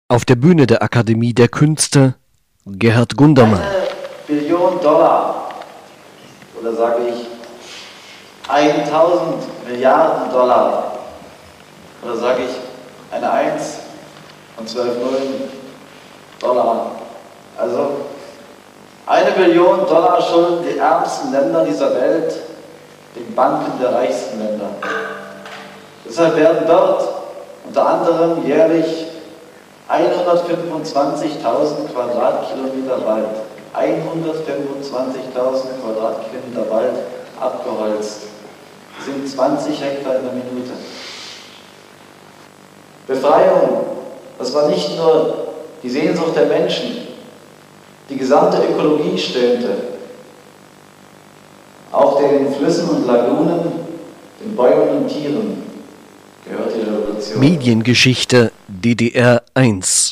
Auf der Bühne der Akademie der Künste Gerhard Gundermann. $1 Billion, oder sage ich 1000 Milliarden Dollar, oder sage ich eine 1 und 12 Nullen Dollar. Also $1 Billion schulden die ärmsten Länder dieser Welt den Banken der reichsten Länder. Deshalb werden dort unter anderem jährlich 125.000 Quadratkilometer Wald, 125.000 Quadratkilometer Wald abgeholzt. Das sind 20 Hektar in der Minute. Befreiung, das war nicht nur die Sehnsucht der Menschen, die gesamte Ökologie stöhnte. Auch den Flüssen und Lagunen, den Bäumen und Tieren gehört die Revolution. Mediengeschichte DDR 1